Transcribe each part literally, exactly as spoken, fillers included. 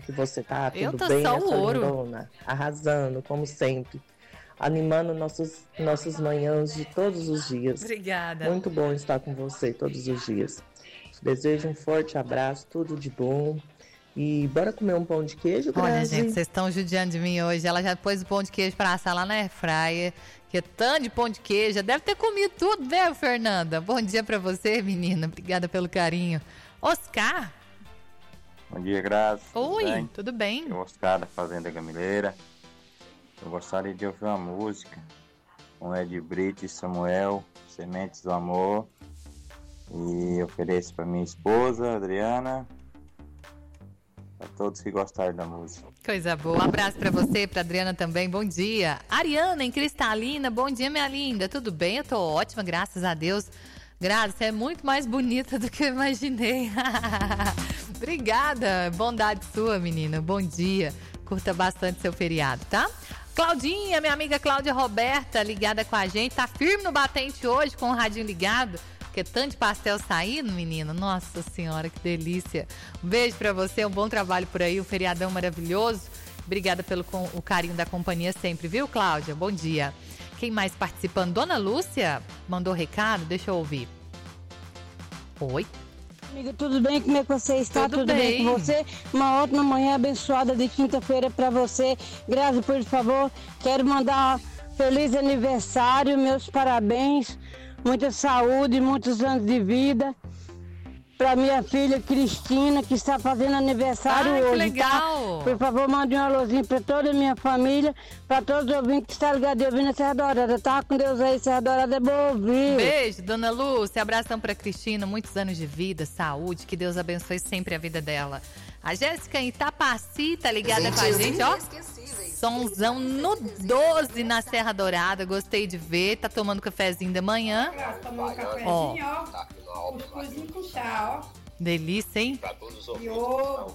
que você tá? Eu Tudo tô bem, só essa o ouro. lindona? Arrasando, como sempre. Animando nossos, nossas manhãs de todos os dias. Obrigada. Muito bom estar com você todos os dias. Te desejo um forte abraço, tudo de bom. E bora comer um pão de queijo, Grazi? Olha, gente, vocês estão judiando de mim hoje. Ela já pôs o pão de queijo pra assar lá na airfryer. Que é tanto de pão de queijo. Já deve ter comido tudo, né, Fernanda? Bom dia pra você, menina. Obrigada pelo carinho. Oscar? Bom dia, Grazi. Oi, tudo bem? Tudo bem? Eu, Oscar, da Fazenda Gamileira. Eu gostaria de ouvir uma música com Ed Brito e Samuel, Sementes do Amor. E ofereço para minha esposa, Adriana, para todos que gostarem da música. Coisa boa. Um abraço pra você, pra Adriana também. Bom dia. Ariana, em Cristalina. Bom dia, minha linda. Tudo bem? Eu tô ótima, graças a Deus. Grazi, você é muito mais bonita do que eu imaginei. Obrigada. Bondade sua, menina. Bom dia. Curta bastante seu feriado, tá? Claudinha, minha amiga Cláudia Roberta, ligada com a gente. Tá firme no batente hoje, com o radinho ligado. Porque tanto de pastel saindo, menino. Nossa senhora, que delícia. Um beijo pra você, um bom trabalho por aí, um feriadão maravilhoso. Obrigada pelo com, o carinho da companhia sempre, viu, Cláudia? Bom dia. Quem mais participando? Dona Lúcia mandou recado, deixa eu ouvir. Oi. Amiga, tudo bem? Como é que você está? Tudo, tudo bem. bem com você? Uma ótima manhã abençoada de quinta-feira para você. Grazi, por favor, quero mandar um feliz aniversário, meus parabéns, muita saúde, muitos anos de vida. Para minha filha Cristina, que está fazendo aniversário Ai, hoje, que legal. tá? Por favor, mande um alôzinho para toda a minha família, para todos os ouvintes que estão ligados e ouvindo a Serra Dourada. Tá com Deus aí, Serra Dourada é bom ouvir. Beijo, Dona Lúcia. Abração pra Cristina. Muitos anos de vida, saúde. Que Deus abençoe sempre a vida dela. A Jéssica em Itapaci tá ligada com a gente, ó. Sonzão no doze na Serra Dourada. Gostei de ver. Tá tomando cafezinho da manhã. Tomou um cafezinho, Ó. ó. Cuscuzinho com chá, ó. Delícia, hein? E ovo.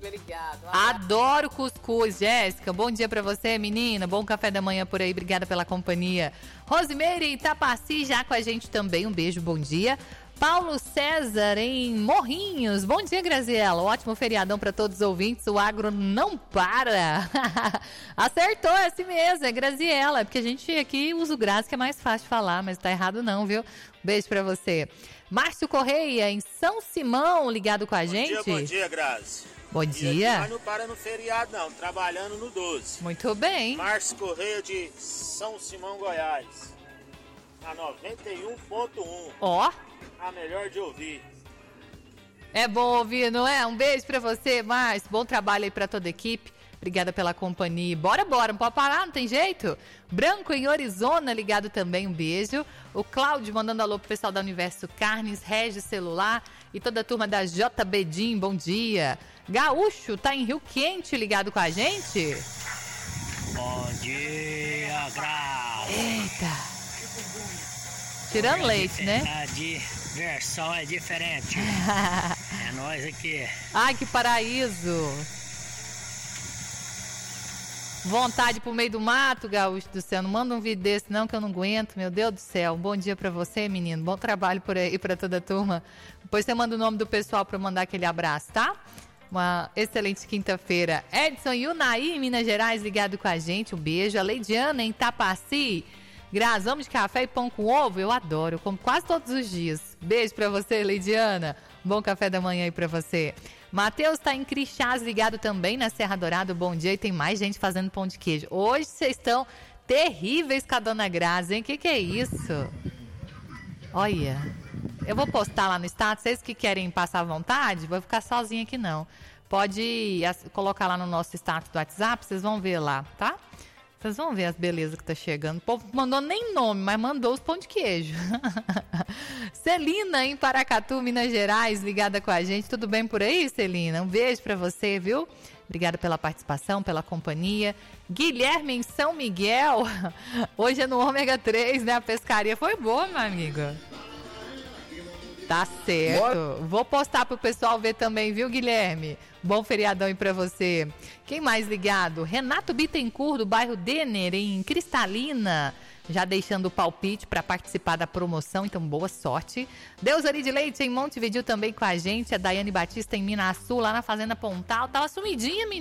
Adoro cuscuz, Jéssica. Bom dia pra você, menina. Bom café da manhã por aí. Obrigada pela companhia. Rosemary Itapaci já com a gente também. Um beijo, bom dia. Paulo César em Morrinhos. Bom dia, Graziela. Ótimo feriadão para todos os ouvintes. O agro não para. Acertou, é assim mesmo, é Graziela. É porque a gente aqui usa o Grazi, que é mais fácil de falar, mas tá errado não, viu? Beijo para você. Márcio Correia em São Simão, ligado com a bom gente. Bom dia, bom dia, Grazi. Bom dia. Mas não para no feriado, não. Trabalhando no doze. Muito bem. Márcio Correia de São Simão, Goiás. Na noventa e um ponto um. Ó. A melhor de ouvir. É bom ouvir, não é? Um beijo pra você, Márcio. Bom trabalho aí pra toda a equipe. Obrigada pela companhia. Bora, bora. Não pode parar, não tem jeito. Branco em Arizona, ligado também. Um beijo. O Cláudio mandando alô pro pessoal da Universo Carnes, Regis Celular e toda a turma da J B Dim. Bom dia. Gaúcho tá em Rio Quente, ligado com a gente. Bom dia, Grazi. Eita. Tirando leite, né? A diversão é diferente. É nós aqui. Ai, que paraíso. Vontade pro meio do mato, Gaúcho do céu. Não manda um vídeo desse não, que eu não aguento. Meu Deus do céu. Bom dia pra você, menino. Bom trabalho por aí pra toda a turma. Depois você manda o nome do pessoal pra eu mandar aquele abraço, tá? Uma excelente quinta-feira. Edson e Unaí, em Minas Gerais, ligado com a gente. Um beijo. A Leidiana, em Itapaci. Grazi, vamos de café e pão com ovo? Eu adoro, eu como quase todos os dias. Beijo pra você, Leidiana. Bom café da manhã aí pra você. Matheus tá em Crixás, ligado também na Serra Dourada. Bom dia, e tem mais gente fazendo pão de queijo. Hoje vocês estão terríveis com a Dona Grazi, hein? Que que é isso? Olha, eu vou postar lá no status. Vocês que querem passar à vontade, vou ficar sozinha aqui não. Pode colocar lá no nosso status do WhatsApp, vocês vão ver lá, tá? Vocês vão ver as belezas que tá chegando. O povo mandou nem nome, mas mandou os pão de queijo. Celina, em Paracatu, Minas Gerais, ligada com a gente. Tudo bem por aí, Celina? Um beijo pra você, viu? Obrigada pela participação, pela companhia. Guilherme, em São Miguel. Hoje é no ômega três, né? A pescaria foi boa, meu amigo. Tá certo. Bora. Vou postar pro pessoal ver também, viu, Guilherme? Bom feriadão aí pra você. Quem mais ligado? Renato Bittencourt, do bairro Denner, em Cristalina. Já deixando o palpite para participar da promoção, então boa sorte. Deusari de Leite, em Montevidéu, também com a gente. A Daiane Batista, em Minasul, lá na Fazenda Pontal. Tava sumidinha, menina.